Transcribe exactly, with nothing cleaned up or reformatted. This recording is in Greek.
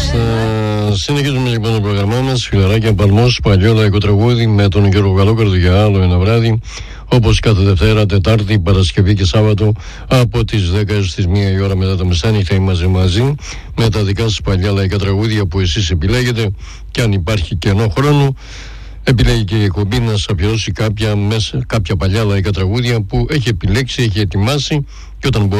Μάλιστα. Συνεχίζουμε λοιπόν το πρόγραμμά μας. Φιλαράκια, Παλμός, παλιό λαϊκό τραγούδι με τον Γιώργο Καλόκαρδο για άλλο ένα βράδυ. Όπως κάθε Δευτέρα, Τετάρτη, Παρασκευή και Σάββατο από τις δέκα έως τις μία η ώρα μετά το μεσάνυχτα είμαστε μαζί με τα δικά σας παλιά λαϊκά τραγούδια που εσείς επιλέγετε, και αν υπάρχει κενό χρόνο επιλέγει και η εκπομπή να σας αφιερώσει κάποια, μέσα, κάποια παλιά λαϊκά τραγούδια που έχει επιλέξει, έχει ετοιμάσει, και όταν μπορεί